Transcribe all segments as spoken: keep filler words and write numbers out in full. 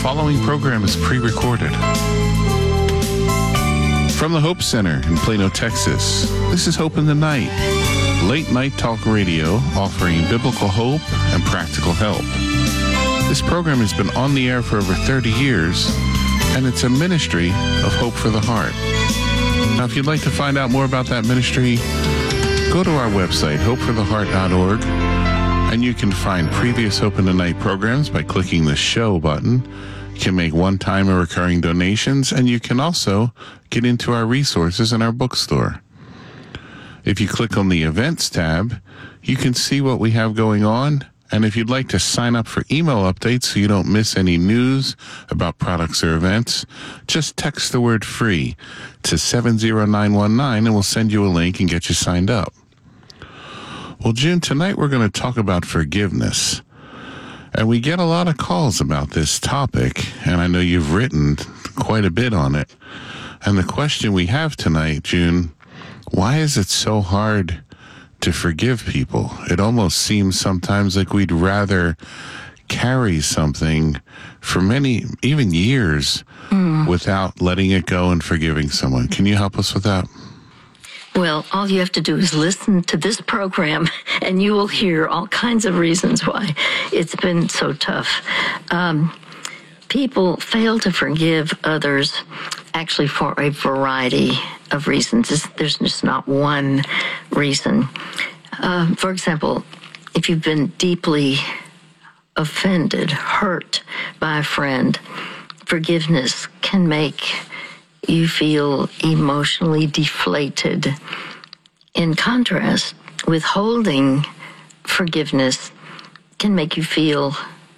following program is pre-recorded. From the Hope Center in Plano, Texas, this is Hope in the Night, late night talk radio offering biblical hope and practical help. This program has been on the air for over thirty years, and it's a ministry of Hope for the Heart. Now, if you'd like to find out more about that ministry, go to our website, hope for the heart dot org, and you can find previous Hope in the Night programs by clicking the show button. You can make one-time or recurring donations, and you can also get into our resources in our bookstore. If you click on the events tab, you can see what we have going on. And if you'd like to sign up for email updates so you don't miss any news about products or events, just text the word free to seven zero nine one nine and we'll send you a link and get you signed up. Well, June, tonight we're going to talk about forgiveness. And we get a lot of calls about this topic, and I know you've written quite a bit on it. And the question we have tonight, June, why is it so hard to forgive people? It almost seems sometimes like we'd rather carry something for many, even years, mm. without letting it go and forgiving someone. Can you help us with that? Well, all you have to do is listen to this program, and you will hear all kinds of reasons why it's been so tough. Um, people fail to forgive others actually for a variety of reasons. It's, there's just not one reason. Uh, for example, if you've been deeply offended, hurt by a friend, forgiveness can make you feel emotionally deflated. In contrast, withholding forgiveness can make you feel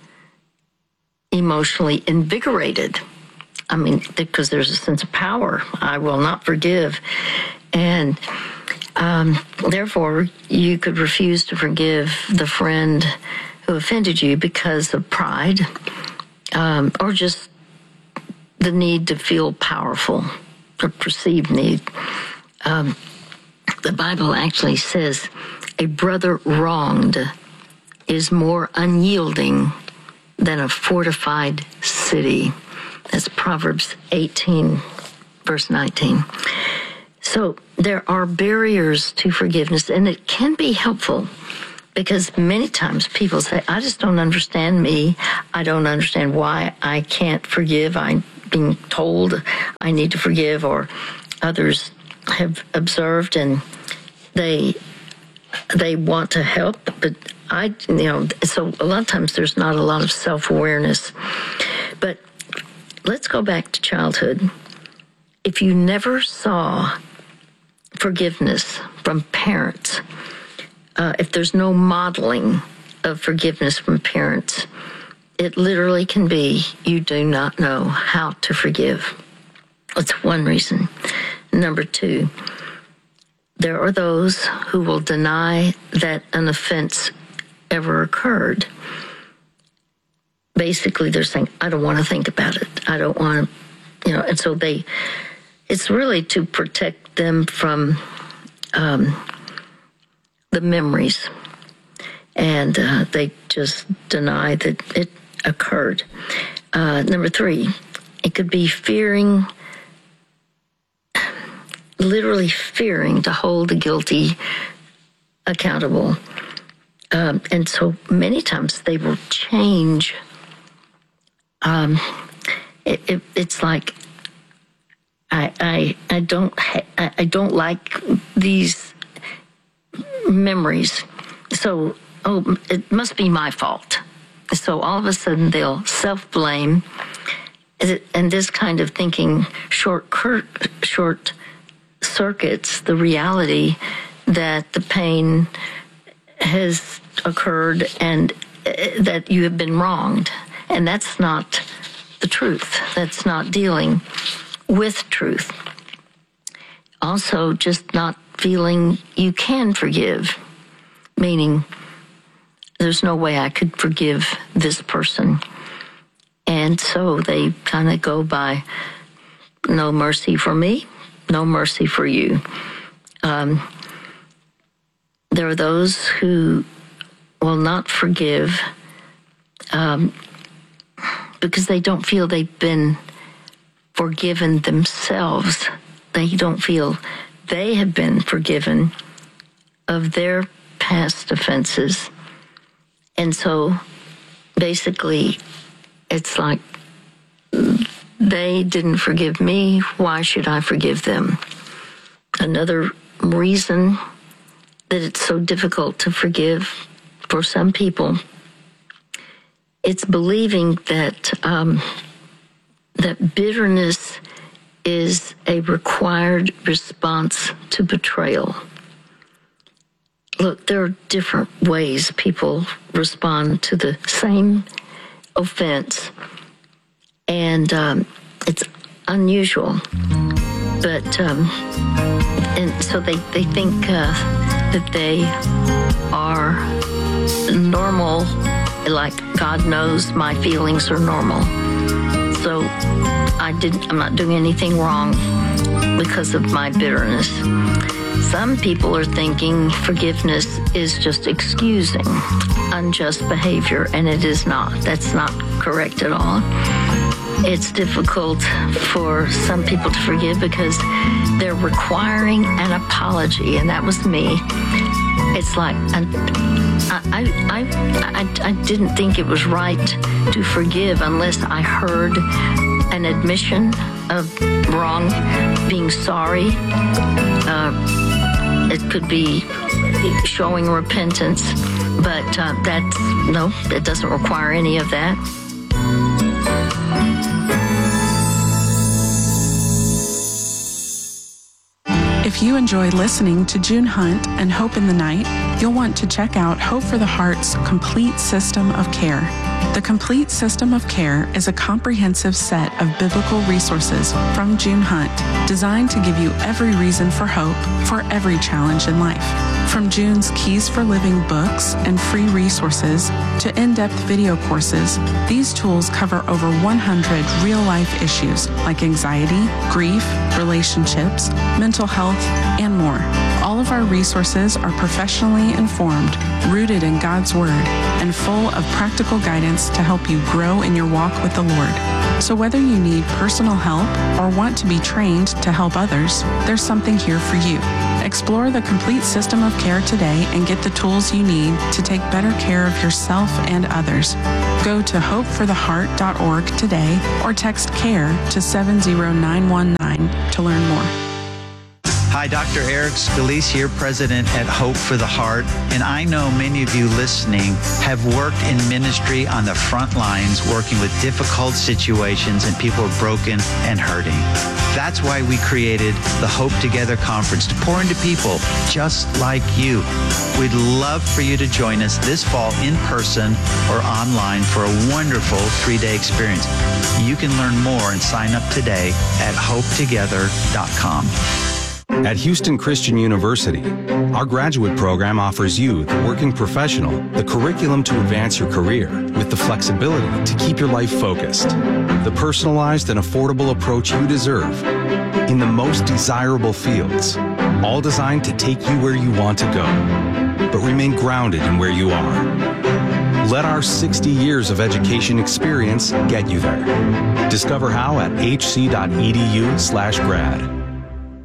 emotionally invigorated. I mean, because there's a sense of power. I will not forgive. And um, therefore, you could refuse to forgive the friend who offended you because of pride um, or just the need to feel powerful, or perceived need. Um, the Bible actually says a brother wronged is more unyielding than a fortified city. That's Proverbs eighteen, verse nineteen. So there are barriers to forgiveness, and it can be helpful because many times people say, I just don't understand me. I don't understand why I can't forgive. I'm being told I need to forgive, or others have observed and they they want to help, but I, you know, so a lot of times there's not a lot of self-awareness. But let's go back to childhood. If you never saw forgiveness from parents, uh, if there's no modeling of forgiveness from parents, it literally can be you do not know how to forgive. That's one reason. Number two, there are those who will deny that an offense ever occurred. Basically, they're saying, I don't want to think about it. I don't want to, you know, and so they, it's really to protect them from um, the memories. And uh, they just deny that it occurred. Uh, number three, it could be fearing, literally fearing to hold the guilty accountable. Um, and so many times they will change. Um, it, it, it's like, I, I, I don't, ha- I don't like these memories. So, oh, it must be my fault. So all of a sudden they'll self-blame, and this kind of thinking short short circuits the reality that the pain has occurred and that you have been wronged. And that's not the truth. That's not dealing with truth. Also, just not feeling you can forgive, meaning there's no way I could forgive this person. And so they kind of go by no mercy for me, no mercy for you. Um, there are those who will not forgive um, because they don't feel they've been forgiven themselves. They don't feel they have been forgiven of their past offenses. And so basically, it's like, they didn't forgive me. Why should I forgive them? Another reason that it's so difficult to forgive for some people, it's believing that um, that bitterness is a required response to betrayal. Look, there are different ways people respond to the same offense, and um, it's unusual. But, um, and so they, they think uh, that they are normal, like God knows my feelings are normal. So I didn't, I'm not doing anything wrong because of my bitterness. Some people are thinking forgiveness is just excusing unjust behavior, and it is not. That's not correct at all. It's difficult for some people to forgive because they're requiring an apology, and that was me. It's like, I, I, I, I, I didn't think it was right to forgive unless I heard an admission of wrong, being sorry. Uh, it could be showing repentance, but uh, that's, no, it doesn't require any of that. If you enjoy listening to June Hunt and Hope in the Night, you'll want to check out Hope for the Heart's Complete System of Care. The Complete System of Care is a comprehensive set of biblical resources from June Hunt, designed to give you every reason for hope for every challenge in life. From June's Keys for Living books and free resources to in-depth video courses, these tools cover over one hundred real-life issues like anxiety, grief, relationships, mental health, and more. All of our resources are professionally informed, rooted in God's Word, and full of practical guidance to help you grow in your walk with the Lord. So whether you need personal help or want to be trained to help others, there's something here for you. Explore the Complete System of Care today and get the tools you need to take better care of yourself and others. Go to hope for the heart dot org today or text CARE to seven zero nine one nine to learn more. Hi, Doctor Eric Scalise here, President at Hope for the Heart, and I know many of you listening have worked in ministry on the front lines, working with difficult situations, and people are broken and hurting. That's why we created the Hope Together Conference, to pour into people just like you. We'd love for you to join us this fall in person or online for a wonderful three-day experience. You can learn more and sign up today at hope together dot com. At Houston Christian University, our graduate program offers you, the working professional, the curriculum to advance your career with the flexibility to keep your life focused, the personalized and affordable approach you deserve in the most desirable fields, all designed to take you where you want to go, but remain grounded in where you are. Let our sixty years of education experience get you there. Discover how at h c dot e d u slash grad.